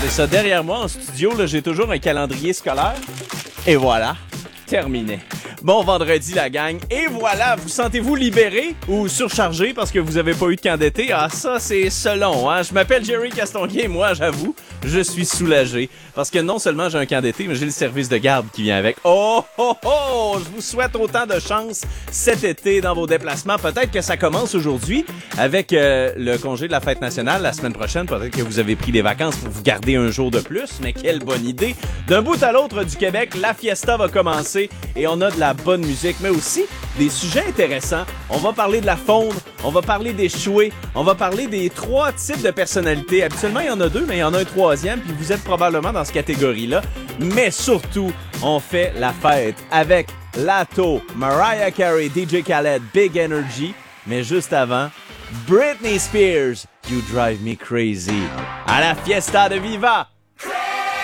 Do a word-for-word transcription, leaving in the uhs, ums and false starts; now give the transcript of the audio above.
ça. Derrière moi, en studio, là, j'ai toujours un calendrier scolaire. Et voilà, terminé. Bon vendredi, la gang. Et voilà, vous sentez-vous libéré ou surchargé parce que vous avez pas eu de camp d'été? Ah, ça, c'est selon, hein. Je m'appelle Jerry Castonguay et moi, j'avoue, je suis soulagé. Parce que non seulement j'ai un camp d'été, mais j'ai le service de garde qui vient avec. Oh, oh, oh! Je vous souhaite autant de chance cet été dans vos déplacements. Peut-être que ça commence aujourd'hui avec euh, le congé de la fête nationale la semaine prochaine. Peut-être que vous avez pris des vacances pour vous garder un jour de plus, mais quelle bonne idée! D'un bout à l'autre du Québec, la fiesta va commencer et on a de la bonne musique, mais aussi des sujets intéressants. On va parler de la faune, on va parler des chouets, on va parler des trois types de personnalités. Habituellement, il y en a deux, mais il y en a un troisième, puis vous êtes probablement dans cette catégorie-là. Mais surtout, on fait la fête avec Latto, Mariah Carey, D J Khaled, Big Energy. Mais juste avant, Britney Spears, You Drive Me Crazy. À la fiesta de Viva!